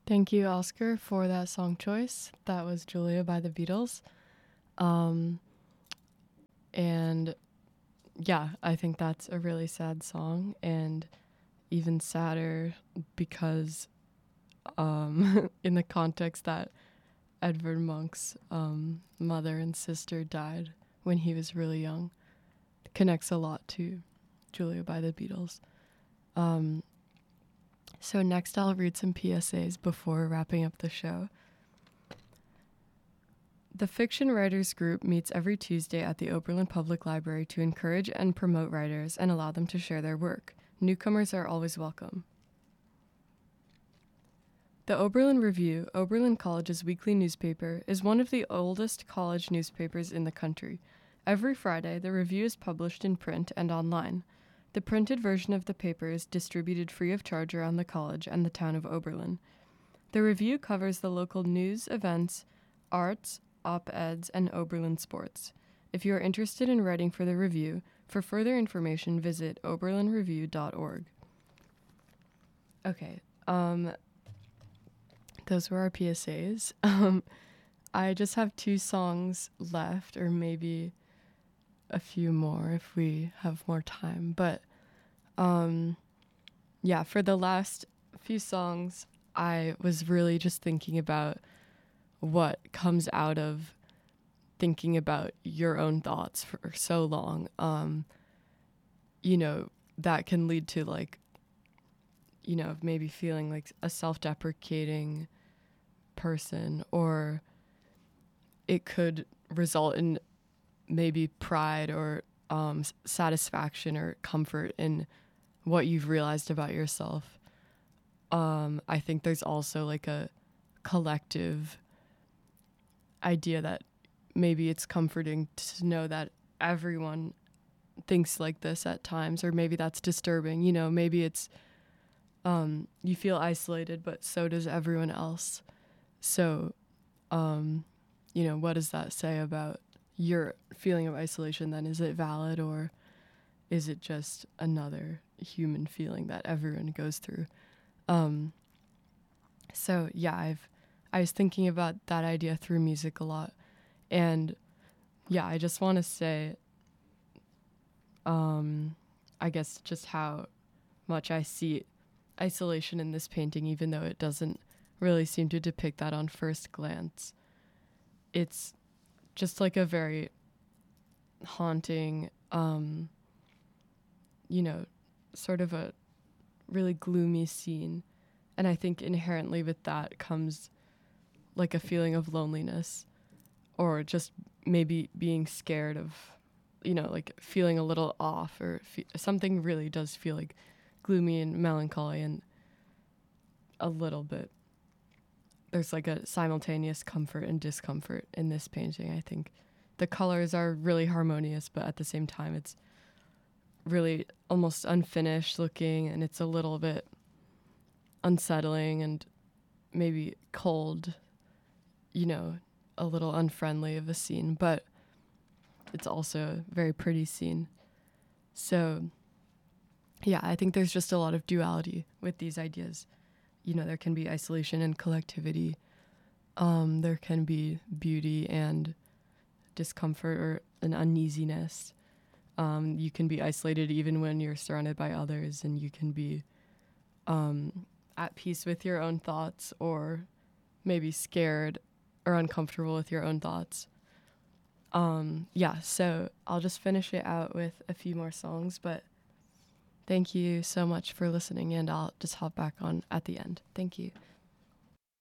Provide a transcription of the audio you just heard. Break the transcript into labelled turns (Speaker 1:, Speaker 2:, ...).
Speaker 1: Thank you, Oscar, for that song choice. That was Julia by the Beatles. Um, and yeah, I think that's a really sad song, and even sadder because in the context that Edvard Munch's mother and sister died when he was really young, connects a lot to Julia by the Beatles. Um, so next I'll read some PSAs before wrapping up the show. The Fiction Writers Group meets every Tuesday at the Oberlin Public Library to encourage and promote writers and allow them to share their work. Newcomers are always welcome. The Oberlin Review, Oberlin College's weekly newspaper, is one of the oldest college newspapers in the country. Every Friday, the review is published in print and online. The printed version of the paper is distributed free of charge around the college and the town of Oberlin. The review covers the local news, events, arts, op-eds, and Oberlin sports. If you are interested in writing for the review, for further information, visit oberlinreview.org. Okay, those were our PSAs. I just have 2 songs left, or maybe a few more if we have more time. But yeah, for the last few songs, I was really just thinking about what comes out of thinking about your own thoughts for so long. That can lead to maybe feeling like a self-deprecating person, or it could result in maybe pride or satisfaction or comfort in what you've realized about yourself. I think there's also like a collective idea that maybe it's comforting to know that everyone thinks like this at times, or maybe that's disturbing. Maybe it's you feel isolated, but so does everyone else. So, what does that say about your feeling of isolation then? Is it valid, or is it just another human feeling that everyone goes through? So yeah, I was thinking about that idea through music a lot. And yeah, I just want to say, I guess just how much I see isolation in this painting, even though it doesn't really seem to depict that on first glance. It's just like a very haunting, sort of a really gloomy scene. And I think inherently with that comes like a feeling of loneliness, or just maybe being scared of, like feeling a little off, or something really does feel like gloomy and melancholy, and a little bit there's like a simultaneous comfort and discomfort in this painting. I think the colors are really harmonious, but at the same time it's really almost unfinished looking, and it's a little bit unsettling and maybe cold, a little unfriendly of a scene, but it's also a very pretty scene. So yeah, I think there's just a lot of duality with these ideas. There can be isolation and collectivity. There can be beauty and discomfort or an uneasiness. You can be isolated even when you're surrounded by others, and you can be at peace with your own thoughts, or maybe scared or uncomfortable with your own thoughts. So I'll just finish it out with a few more songs, but thank you so much for listening, and I'll just hop back on at the end. Thank you.